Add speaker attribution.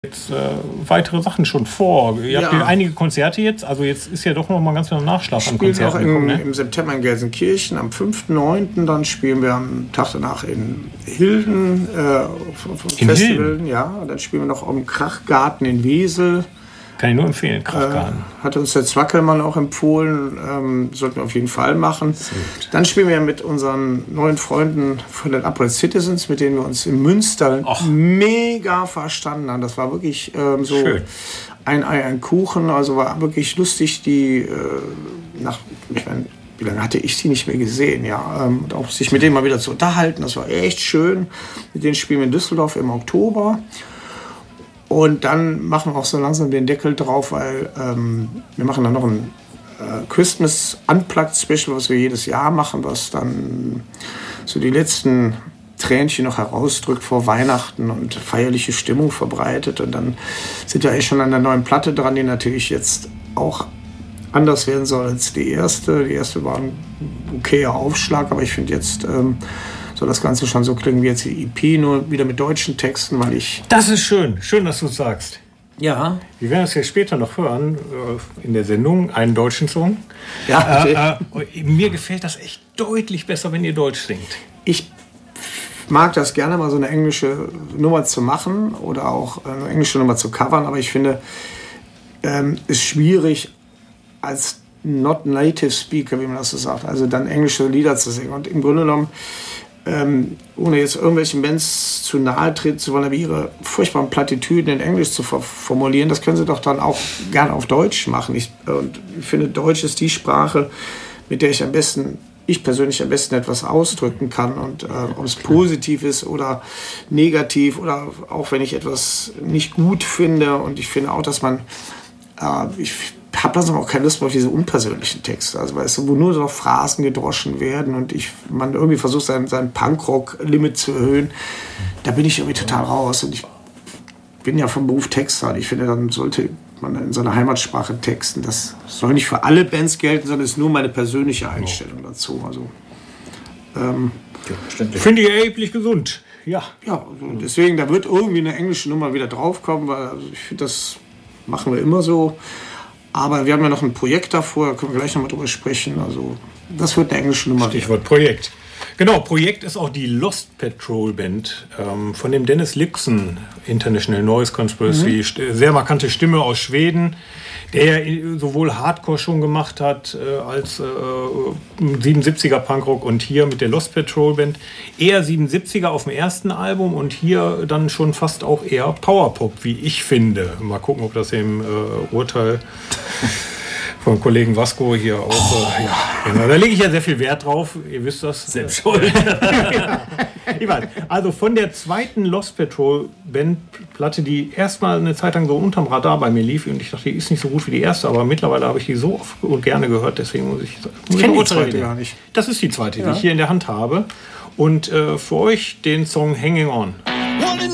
Speaker 1: jetzt weitere Sachen schon vor. Ihr habt ja einige Konzerte jetzt, also jetzt ist ja doch noch mal ganz viel Nachschlag an Konzerten.
Speaker 2: Wir spielen auch im September in Gelsenkirchen, am 5.9. Dann spielen wir am Tag danach in Hilden, vom Festival.
Speaker 1: Hilden?
Speaker 2: Ja, dann spielen wir noch am Krachgarten in Wesel.
Speaker 1: Kann ich nur empfehlen, Krachgarten.
Speaker 2: Hat uns der Zwackelmann auch empfohlen, sollten wir auf jeden Fall machen. Dann spielen wir mit unseren neuen Freunden von den Upright Citizens, mit denen wir uns in Münster mega verstanden haben. Das war wirklich so
Speaker 1: schön.
Speaker 2: Ein Ei, ein Kuchen, also war wirklich lustig, wie lange hatte ich die nicht mehr gesehen, ja, und auch sich mit denen mal wieder zu unterhalten, das war echt schön. Mit denen spielen wir in Düsseldorf im Oktober. Und dann machen wir auch so langsam den Deckel drauf, weil wir machen dann noch ein Christmas Unplugged Special, was wir jedes Jahr machen, was dann so die letzten Tränchen noch herausdrückt vor Weihnachten und feierliche Stimmung verbreitet. Und dann sind wir eigentlich schon an der neuen Platte dran, die natürlich jetzt auch anders werden soll als die erste. Die erste war ein okayer Aufschlag, aber ich finde jetzt soll das Ganze schon so klingen wie jetzt die EP, nur wieder mit deutschen Texten, weil ich...
Speaker 1: Das ist schön. Schön, dass du es sagst.
Speaker 2: Ja.
Speaker 1: Wir werden es ja später noch hören, in der Sendung, einen deutschen Song.
Speaker 2: Ja.
Speaker 1: Mir gefällt das echt deutlich besser, wenn ihr Deutsch singt.
Speaker 2: Ich mag das gerne, mal so eine englische Nummer zu machen oder auch eine englische Nummer zu covern, aber ich finde, es ist schwierig, als not native speaker, wie man das so sagt, also dann englische Lieder zu singen. Und im Grunde genommen, ohne jetzt irgendwelchen Bands zu nahe treten zu wollen, aber ihre furchtbaren Plattitüden in Englisch zu formulieren, das können sie doch dann auch gerne auf Deutsch machen. Ich finde, Deutsch ist die Sprache, mit der ich persönlich am besten etwas ausdrücken kann. Und ob es positiv ist oder negativ oder auch wenn ich etwas nicht gut finde. Und ich finde auch, dass man... ich habe langsam auch keine Lust mehr auf diese unpersönlichen Texte, also weißt du, wo nur so Phrasen gedroschen werden und man irgendwie versucht, sein Punkrock-Limit zu erhöhen. Da bin ich irgendwie total raus und ich bin ja vom Beruf Texter. Ich finde, dann sollte man in seiner Heimatsprache texten. Das soll nicht für alle Bands gelten, sondern ist nur meine persönliche Einstellung dazu. Also,
Speaker 1: finde ich erheblich gesund. Ja.
Speaker 2: Ja, also deswegen, da wird irgendwie eine englische Nummer wieder draufkommen, weil also ich finde, das machen wir immer so. Aber wir haben ja noch ein Projekt davor, da können wir gleich nochmal drüber sprechen. Also, das wird eine englische Nummer.
Speaker 1: Stichwort Projekt. Genau, Projekt ist auch die Lost Patrol Band von dem Dennis Lyxzén, International Noise Conspiracy, sehr markante Stimme aus Schweden, der ja sowohl Hardcore schon gemacht hat als 77er Punkrock und hier mit der Lost Patrol Band eher 77er auf dem ersten Album und hier dann schon fast auch eher Powerpop, wie ich finde. Mal gucken, ob das im Urteil vom Kollegen Vasco hier auch. Genau. Da lege ich ja sehr viel Wert drauf. Ihr wisst das.
Speaker 3: Selbst schuld.
Speaker 1: Ich weiß. Also von der zweiten Lost Patrol Band-Platte, die erstmal eine Zeit lang so unterm Radar bei mir lief und ich dachte, die ist nicht so gut wie die erste, aber mittlerweile habe ich die so oft und gerne gehört, deswegen muss ich
Speaker 2: kenne die zweite gar nicht.
Speaker 1: Das ist die zweite, die ich hier in der Hand habe. Und für euch den Song Hanging On.